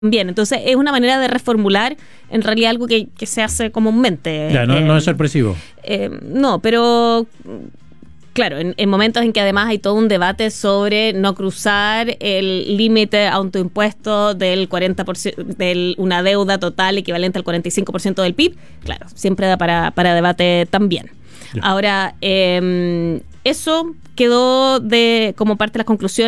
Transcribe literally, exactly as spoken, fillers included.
Bien, entonces es una manera de reformular en realidad algo que, que se hace comúnmente. Ya, no, eh, no es sorpresivo. Eh, no, pero claro, en, en momentos en que además hay todo un debate sobre no cruzar el límite autoimpuesto del cuarenta por ciento, de una deuda total equivalente al cuarenta y cinco por ciento del P I B, claro, siempre da para, para debate también. Ya. Ahora, eh, eso quedó de como parte de las conclusiones